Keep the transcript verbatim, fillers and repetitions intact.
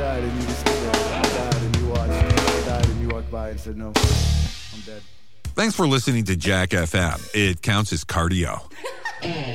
died and you just stood there. I died and you watched. I died and you walked by and said, no, I'm dead. Thanks for listening to Jack F M. It counts as cardio.